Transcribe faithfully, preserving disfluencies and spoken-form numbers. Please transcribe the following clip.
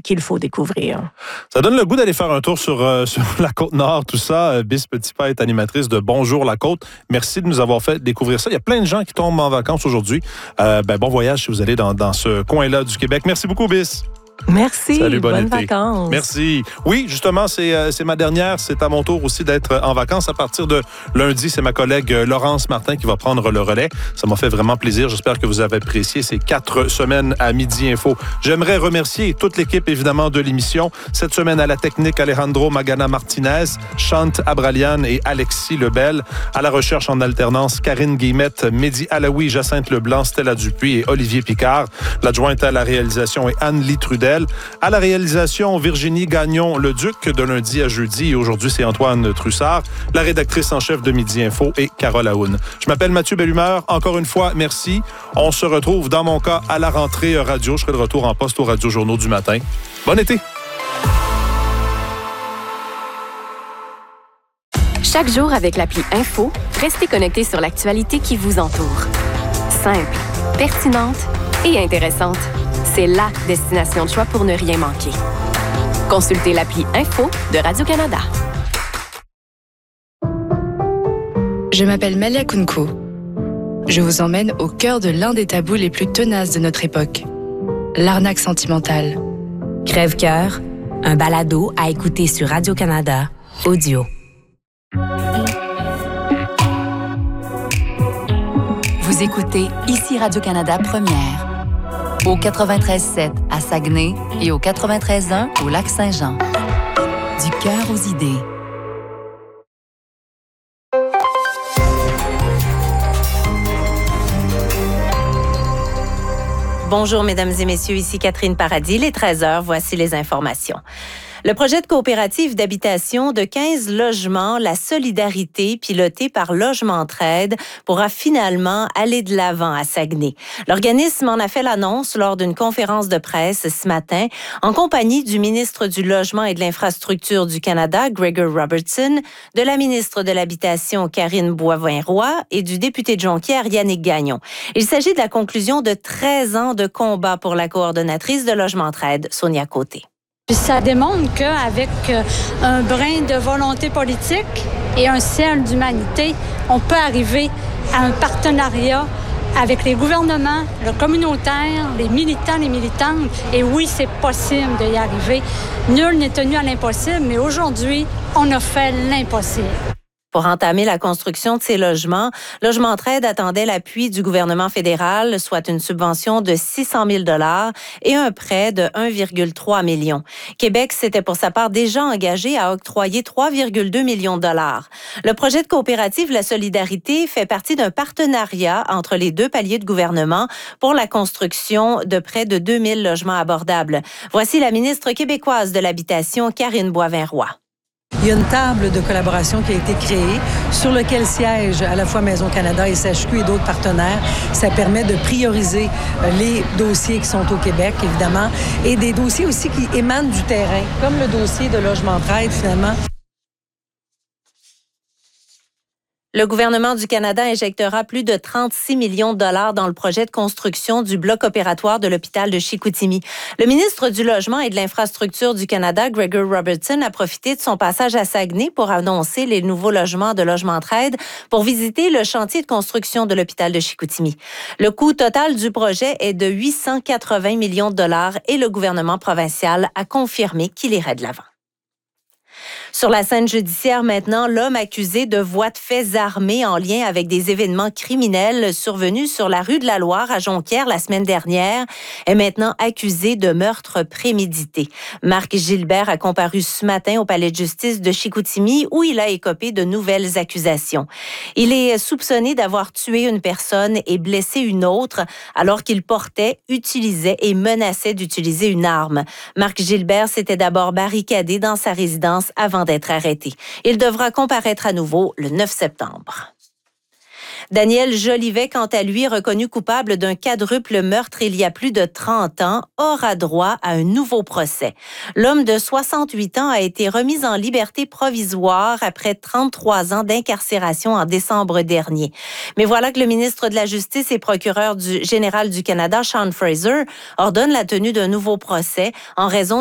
qu'il faut découvrir. Ça donne le goût d'aller faire un tour sur, euh, sur la Côte-Nord, tout ça. Bis Petitpas est animatrice de Bonjour la Côte. Merci de nous avoir fait découvrir ça. Il y a plein de gens qui tombent en vacances aujourd'hui. Euh, ben, bon voyage si vous allez dans, dans ce coin-là du Québec. Merci beaucoup, Bis. Merci. Salut, bon bonnes été. vacances. Merci. Oui, justement, c'est, euh, c'est ma dernière. C'est à mon tour aussi d'être en vacances. À partir de lundi, c'est ma collègue euh, Laurence Martin qui va prendre le relais. Ça m'a fait vraiment plaisir. J'espère que vous avez apprécié ces quatre semaines à Midi Info. J'aimerais remercier toute l'équipe, évidemment, de l'émission. Cette semaine, à la technique, Alejandro Magana Martinez, Chante Abralian et Alexis Lebel. À la recherche en alternance, Karine Guillemette, Mehdi Alaoui, Jacinthe Leblanc, Stella Dupuis et Olivier Picard. L'adjointe à la réalisation est Anne-Lie Trudel. À la réalisation, Virginie Gagnon-Leduc, de lundi à jeudi. Et aujourd'hui, c'est Antoine Trussard. La rédactrice en chef de Midi Info est Carole Aoun. Je m'appelle Mathieu Bellumeur. Encore une fois, merci. On se retrouve, dans mon cas, à la rentrée radio. Je serai de retour en poste aux radiojournaux du matin. Bon été! Chaque jour, avec l'appli Info, restez connecté sur l'actualité qui vous entoure. Simple, pertinente et intéressante. C'est la destination de choix pour ne rien manquer. Consultez l'appli Info de Radio-Canada. Je m'appelle Malia Kunko. Je vous emmène au cœur de l'un des tabous les plus tenaces de notre époque, l'arnaque sentimentale. Crève-cœur, un balado à écouter sur Radio-Canada, audio. Vous écoutez ici Radio-Canada Première. Au quatre-vingt-treize sept à Saguenay et au quatre-vingt-treize un au Lac-Saint-Jean. Du cœur aux idées. Bonjour, mesdames et messieurs, ici Catherine Paradis. Il est treize heures, voici les informations. Le projet de coopérative d'habitation de quinze logements, La Solidarité, piloté par Logement Entraide, pourra finalement aller de l'avant à Saguenay. L'organisme en a fait l'annonce lors d'une conférence de presse ce matin, en compagnie du ministre du Logement et de l'Infrastructure du Canada, Gregor Robertson, de la ministre de l'Habitation, Karine Boivin-Roy, et du député de Jonquière, Yannick Gagnon. Il s'agit de la conclusion de treize ans de combat pour la coordonnatrice de Logement Entraide, Sonia Côté. Puis ça démontre qu'avec un brin de volonté politique et un ciel d'humanité, on peut arriver à un partenariat avec les gouvernements, le communautaire, les militants, les militantes. Et oui, c'est possible d'y arriver. Nul n'est tenu à l'impossible, mais aujourd'hui, on a fait l'impossible. Pour entamer la construction de ces logements, Logement Entraide attendait l'appui du gouvernement fédéral, soit une subvention de six cent mille dollars et un prêt de un virgule trois million. Québec s'était pour sa part déjà engagé à octroyer trois virgule deux millions de dollars. Le projet de coopérative La Solidarité fait partie d'un partenariat entre les deux paliers de gouvernement pour la construction de près de deux mille logements abordables. Voici la ministre québécoise de l'Habitation, Karine Boivin-Roy. Il y a une table de collaboration qui a été créée sur laquelle siègent à la fois Maison Canada et S H Q et d'autres partenaires. Ça permet de prioriser les dossiers qui sont au Québec, évidemment, et des dossiers aussi qui émanent du terrain, comme le dossier de Logement Entraide, finalement. Le gouvernement du Canada injectera plus de trente-six millions de dollars dans le projet de construction du bloc opératoire de l'hôpital de Chicoutimi. Le ministre du Logement et de l'Infrastructure du Canada, Gregor Robertson, a profité de son passage à Saguenay pour annoncer les nouveaux logements de Logement Entraide pour visiter le chantier de construction de l'hôpital de Chicoutimi. Le coût total du projet est de huit cent quatre-vingts millions de dollars et le gouvernement provincial a confirmé qu'il irait de l'avant. Sur la scène judiciaire maintenant, l'homme accusé de voies de faits armés en lien avec des événements criminels survenus sur la rue de la Loire à Jonquière la semaine dernière est maintenant accusé de meurtre prémédité. Marc Gilbert a comparu ce matin au palais de justice de Chicoutimi où il a écopé de nouvelles accusations. Il est soupçonné d'avoir tué une personne et blessé une autre alors qu'il portait, utilisait et menaçait d'utiliser une arme. Marc Gilbert s'était d'abord barricadé dans sa résidence avant d'être arrêté. Il devra comparaître à nouveau le neuf septembre. Daniel Jolivet, quant à lui, reconnu coupable d'un quadruple meurtre il y a plus de trente ans, aura droit à un nouveau procès. L'homme de soixante-huit ans a été remis en liberté provisoire après trente-trois ans d'incarcération en décembre dernier. Mais voilà que le ministre de la Justice et procureur du, général du Canada, Sean Fraser, ordonne la tenue d'un nouveau procès en raison